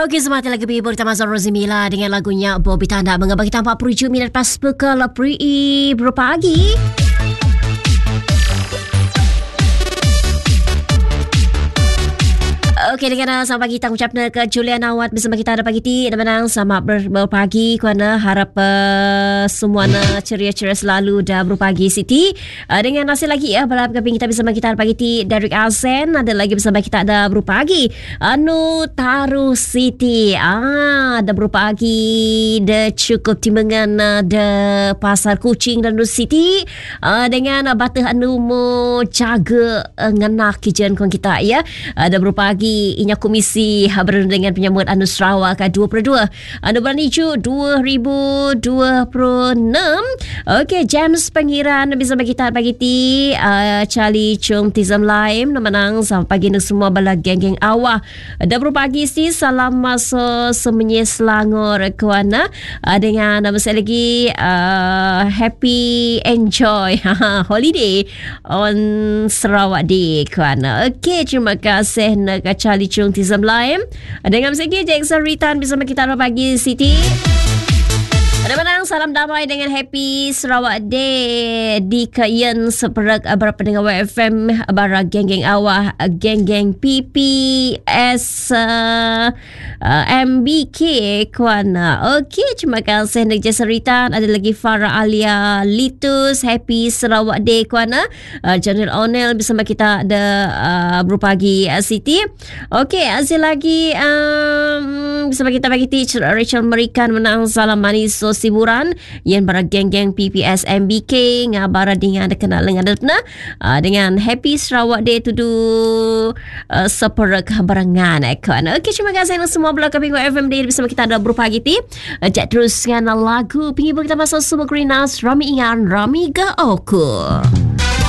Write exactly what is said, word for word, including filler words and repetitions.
Okey, semangat lagi berhibur kita Mazhar Rozimila dengan lagunya Bobby Tanda mengabang kita empat puluh tujuh minit pas pukul pagi. Okey, dengan selamat pagi kita ucapkan ke Julian Awad bersama kita ada pagi ti dan menang selamat ber, berpagi kerana harap uh, semua ceria-ceria selalu dah berpagi Siti. Uh, dengan nasi lagi ya balap keping kita bersama kita ada pagi ti Derek Asen ada lagi bersama kita ada berpagi. Anu Taruh Siti. Ah, ada berpagi dah cukup timbangan uh, de Pasar Kucing dan Siti. Uh, dengan uh, batah anu mo jaga uh, ngenak kijan kon kita ya. Ada berpagi inya komisi berunding dengan penyambut anu Sarawak ke dua puluh dua anu bulan hijau dua ribu dua puluh enam. Okey, James Pengiran bersama kita pagi ti uh, Charlie Chung Tizam Laim menang sama pagi ni semua bala geng-geng awah. Dah berpagi si salam masa semenye Selangor kuana uh, dengan nama saya lagi uh, happy enjoy holiday on Sarawak Day kuana. Okey, terima kasih nak Charlie Chung Tizam Laim. Dengan segi Jackson Ritan bersama kita pagi Siti. Ada menang salam damai dengan happy Sarawak Day di Kayen seperak berapa dengan W F M bara geng-geng awah geng-geng P P S uh, uh, M B K kuana. Okey, terima kasih nak Jasaritan. Ada lagi Farah Alia Litus happy Sarawak Day kuana. Uh, General O'Neill bersama kita ada uh, berpagi uh, Siti. Okey, azil lagi um, bersama kita pagi teacher Rachel Merikan menang salam manis so siburan yang bara geng-geng P P S M B K ngabara dengan ada kenal dengan adna uh, dengan happy Sarawak Day to do uh, seperak barangan kan. Okey, terima kasih semua belakang Pingu F M Day bersama kita ada berpagi ti. Uh, Jat terus dengan lagu penghibur kita masa semua Greenhouse Rami Ingan Rami Ga Oku.